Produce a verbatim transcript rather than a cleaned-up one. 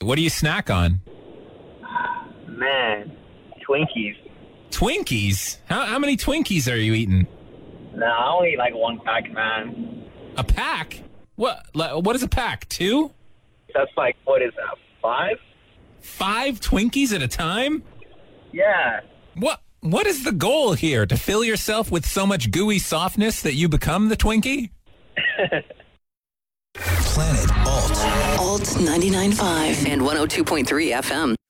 What do you snack on? Man, Twinkies. Twinkies? How, how many Twinkies are you eating? No, I only eat like one pack, man. A pack? What? Like, what is a pack? Two? That's like, what is that, five? Five Twinkies at a time? Yeah. What? What is the goal here? To fill yourself with so much gooey softness that you become the Twinkie? Planet Alt. Alt ninety-nine point five and one oh two point three F M.